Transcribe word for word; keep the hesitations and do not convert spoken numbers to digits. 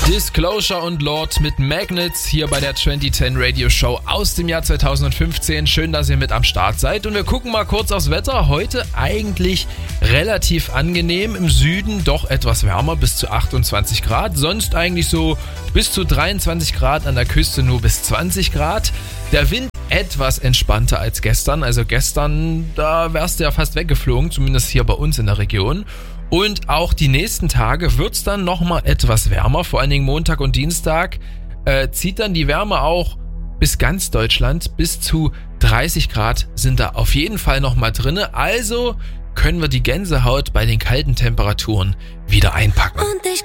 Disclosure und Lord mit Magnets hier bei der zwanzig zehn Radio Show aus dem Jahr zweitausendfünfzehn. Schön, dass ihr mit am Start seid. Und wir gucken mal kurz aufs Wetter. Heute eigentlich relativ angenehm. Im Süden doch etwas wärmer, bis zu achtundzwanzig Grad. Sonst eigentlich so bis zu dreiundzwanzig Grad, an der Küste nur bis zwanzig Grad. Der Wind etwas entspannter als gestern. Also gestern, da wärst du ja fast weggeflogen, zumindest hier bei uns in der Region. Und auch die nächsten Tage wird's dann nochmal etwas wärmer, vor allen Dingen Montag und Dienstag äh, zieht dann die Wärme auch bis ganz Deutschland, bis zu dreißig Grad sind da auf jeden Fall nochmal drinne. Also können wir die Gänsehaut bei den kalten Temperaturen wieder einpacken. Und ich